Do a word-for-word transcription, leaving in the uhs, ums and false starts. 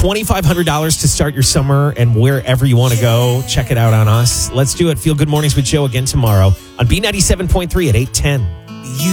twenty-five hundred dollars to start your summer and wherever you want to go. Check it out on us. Let's do it. Feel Good Mornings with Joe again tomorrow on B ninety-seven point three at eight ten.